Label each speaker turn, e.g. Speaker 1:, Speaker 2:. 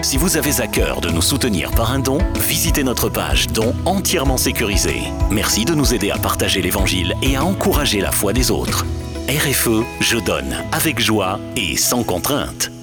Speaker 1: Si vous avez à cœur de nous soutenir par un don, visitez notre page Don entièrement sécurisée. Merci de nous aider à partager l'Évangile et à encourager la foi des autres. RFE, je donne avec joie et sans contrainte.